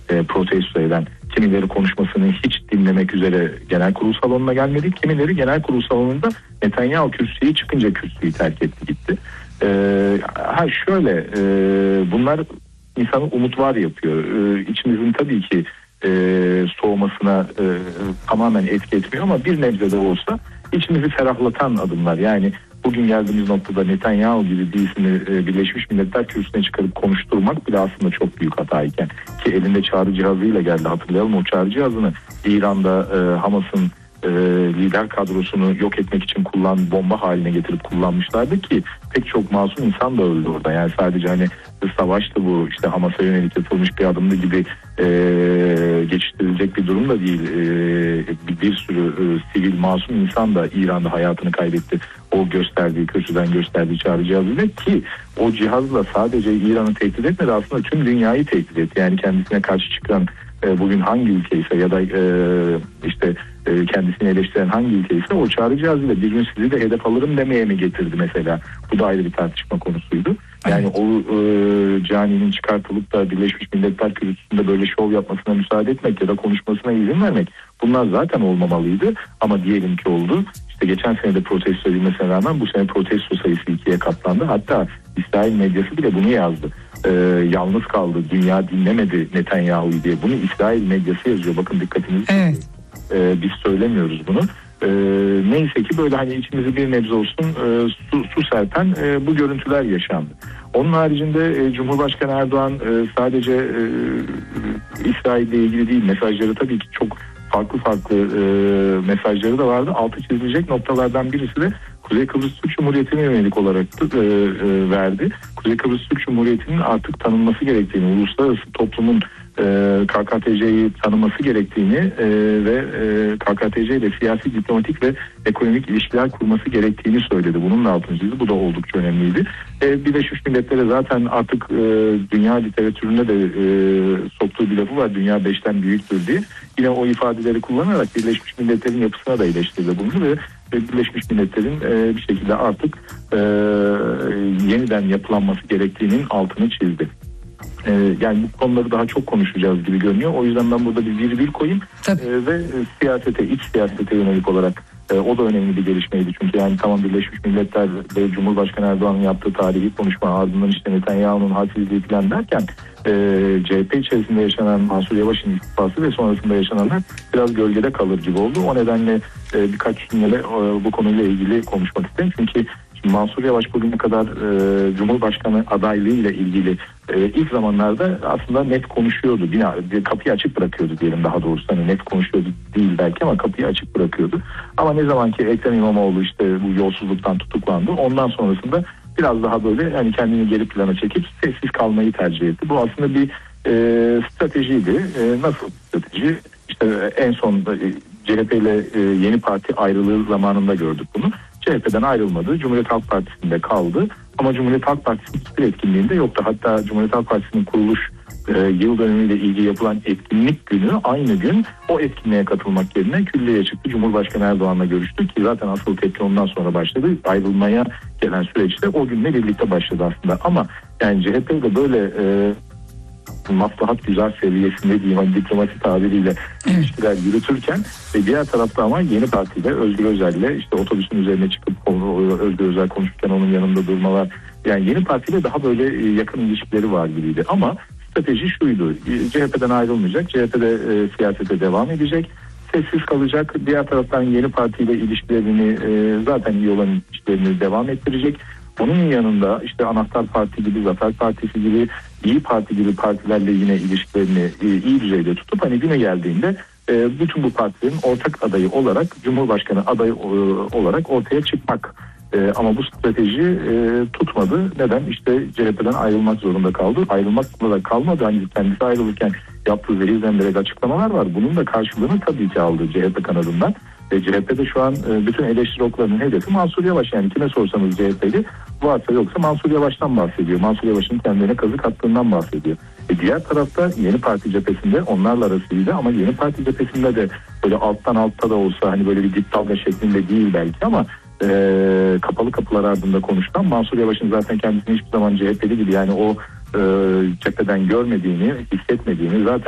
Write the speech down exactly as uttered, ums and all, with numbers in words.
e, protesto eden. Kimileri konuşmasını hiç dinlemek üzere genel kurul salonuna gelmedi. Kimileri genel kurul salonunda Netanyahu kürsüye çıkınca kürsüyü terk etti gitti. E, ha şöyle e, bunlar insanı umut var yapıyor. E, içimizin tabii ki e, soğumasına e, tamamen etki etmiyor ama bir nebze de olsa içimizi ferahlatan adımlar. Yani bugün geldiğimiz noktada Netanyahu gibi birisini e, Birleşmiş Milletler Kürsüsüne çıkarıp konuşturmak bile aslında çok büyük hatayken, ki elinde çağrı cihazıyla geldi, hatırlayalım o çağrı cihazını İran'da e, Hamas'ın e, lider kadrosunu yok etmek için kullan bomba haline getirip kullanmışlardı ki pek çok masum insan da öldü orada. Yani sadece hani savaştı bu, işte Hamas'a yönelik yapılmış bir adımdı gibi e, geçiştirilecek bir durum da değil. E, bir, bir sürü e, sivil masum insan da İran'da hayatını kaybetti. O gösterdiği, kürsüden gösterdiği çağrı cihazıyla, ki o cihazla sadece İran'ı tehdit etmedi, aslında tüm dünyayı tehdit etti. Yani kendisine karşı çıkan e, bugün hangi ülkeyse ya da e, işte e, kendisini eleştiren hangi ülkeyse o çağrı cihazıyla bir gün sizi de hedef alırım demeye mi getirdi mesela. Bu da ayrı bir tartışma konusuydu. Yani evet. o e, caninin çıkartılıp da Birleşmiş Milletler Kürsüsü'nde böyle şov yapmasına müsaade etmek ya da konuşmasına izin vermek, bunlar zaten olmamalıydı ama diyelim ki oldu. İşte geçen sene de protesto edilmesine rağmen bu sene protesto sayısı ikiye katlandı. Hatta İsrail medyası bile bunu yazdı. Ee, yalnız kaldı, dünya dinlemedi Netanyahu'yu diye. Bunu İsrail medyası yazıyor. Bakın dikkatinizi çekiyor. Evet. Ee, biz söylemiyoruz bunu. Ee, neyse ki böyle hani içimizi bir nebze olsun e, su, su serpen e, bu görüntüler yaşandı. Onun haricinde e, Cumhurbaşkanı Erdoğan e, sadece e, İsrail'le ilgili değil, mesajları tabii ki çok farklı farklı e, mesajları da vardı. Altı çizilecek noktalardan birisi de Kuzey Kıbrıs Türk Cumhuriyeti'ne yönelik olarak da, e, e, verdi. Kuzey Kıbrıs Türk Cumhuriyeti'nin artık tanınması gerektiğini, uluslararası toplumun e, K K T C'yi tanıması gerektiğini e, ve e, K K T C ile siyasi, diplomatik ve ekonomik ilişkiler kurması gerektiğini söyledi. Bunun da altını çizdi. Bu da oldukça önemliydi. E, Birleşmiş Milletler'e zaten artık e, dünya literatüründe de e, soktuğu bir lafı var. Dünya beşten büyüktür diye. Yine o ifadeleri kullanarak Birleşmiş Milletler'in yapısına da eleştiride bulundu ve Birleşmiş Milletler'in e, bir şekilde artık e, yeniden yapılanması gerektiğinin altını çizdi. E, yani bu konuları daha çok konuşacağız gibi görünüyor. O yüzden ben burada bir virgül koyayım e, ve e, siyasete, iç siyasete yönelik olarak e, o da önemli bir gelişmeydi. Çünkü yani tamam Birleşmiş Milletler ve Cumhurbaşkanı Erdoğan'ın yaptığı tarihi konuşma, ardından işte Netanyahu'nun hadsizliği falan derken e, C H P içerisinde yaşanan Mansur Yavaş'ın istifası ve sonrasında yaşananlar biraz gölgede kalır gibi oldu. O nedenle e, birkaç cümle e, bu konuyla ilgili konuşmak istedim. Çünkü Mansur Yavaş bugüne kadar e, Cumhurbaşkanı adaylığıyla ilgili e, ilk zamanlarda aslında net konuşuyordu. Bina, kapıyı açık bırakıyordu diyelim daha doğrusu. Hani net konuşuyordu değil belki ama kapıyı açık bırakıyordu. Ama ne zaman ki Ekrem İmamoğlu işte bu yolsuzluktan tutuklandı, ondan sonrasında biraz daha böyle yani kendini geri plana çekip sessiz kalmayı tercih etti. Bu aslında bir e, stratejiydi. E, nasıl strateji? İşte en son e, C H P ile e, yeni parti ayrılığı zamanında gördük bunu. C H P'den ayrılmadı. Cumhuriyet Halk Partisi'nde kaldı. Ama Cumhuriyet Halk Partisi'nin hiçbir etkinliğinde yoktu. Hatta Cumhuriyet Halk Partisi'nin kuruluş e, yıl dönümüyle ilgili yapılan etkinlik günü aynı gün o etkinliğe katılmak yerine külliyeye çıktı. Cumhurbaşkanı Erdoğan'la görüştü ki zaten asıl tepki ondan sonra başladı. Ayrılmaya gelen süreçte o günle birlikte başladı aslında. Ama yani C H P'de böyle e, maslahat güzel seviyesinde diyeyim hani diplomasi tabiriyle ilişkiler yürütürken ve diğer tarafta ama yeni partiyle Özgür Özel'le işte otobüsün üzerine çıkıp Özgür Özel konuşurken onun yanında durmalar, yani yeni partiyle daha böyle yakın ilişkileri var gibiydi ama strateji şuydu: C H P'den ayrılmayacak, C H P'de e, siyasete devam edecek, sessiz kalacak, diğer taraftan yeni partiyle ilişkilerini e, zaten iyi olan ilişkilerini devam ettirecek. Onun yanında işte Anahtar Parti gibi, Zafer Partisi gibi, İyi Parti gibi partilerle yine ilişkilerini iyi düzeyde tutup hani güne geldiğinde bütün bu partilerin ortak adayı olarak, Cumhurbaşkanı adayı olarak ortaya çıkmak. Ama bu strateji tutmadı. Neden? İşte C H P'den ayrılmak zorunda kaldı. Ayrılmakla da kalmadı. Hani kendisi ayrılırken yaptığı zehir zemberek açıklamalar var. Bunun da karşılığını tabii ki aldı C H P kanadından. Ve C H P'de şu an bütün eleştiri oklarının hedefi Mansur Yavaş. Yani kime sorsanız C H P'li varsa yoksa Mansur Yavaş'tan bahsediyor. Mansur Yavaş'ın kendine kazık attığından bahsediyor. E diğer tarafta Yeni Parti cephesinde onlarla arasıydı ama Yeni Parti cephesinde de böyle alttan altta da olsa hani böyle bir dip dalga şeklinde değil belki ama e, kapalı kapılar ardında konuşulan Mansur Yavaş'ın zaten kendisini hiçbir zaman C H P'li gibi yani o e, cepheden görmediğini, hissetmediğini zaten